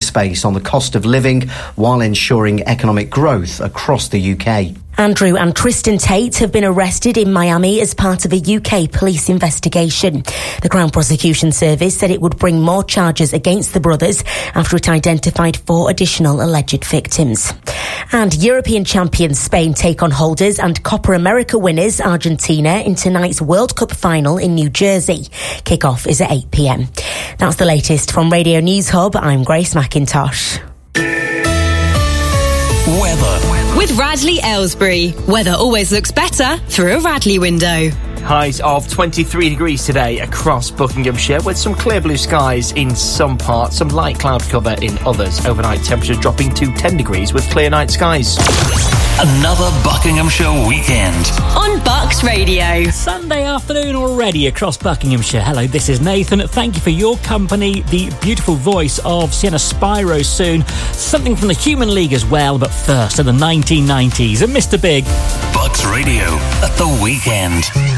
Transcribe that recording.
space on the cost of living while ensuring economic growth across the UK. Andrew and Tristan Tate have been arrested in Miami as part of a UK police investigation. The Crown Prosecution Service said it would bring more charges against the brothers after it identified 4 additional alleged victims. And European champions Spain take on holders and Copa America winners Argentina in tonight's World Cup final in New Jersey. Kick-off is at 8 p.m. That's the latest from Radio News Hub. I'm Grace McIntosh. Weather. With Radley Aylesbury. Weather always looks better through a Radley window. Highs of 23 degrees today across Buckinghamshire, with some clear blue skies in some parts, some light cloud cover in others. Overnight temperatures dropping to 10 degrees with clear night skies. Another Buckinghamshire weekend on Bucks Radio. Sunday afternoon already across Buckinghamshire. Hello, this is Nathan. Thank you for your company. The beautiful voice of Sienna Spyro soon. Something from the Human League as well, but first in the 1990s. And Mr. Big. Bucks Radio at the weekend.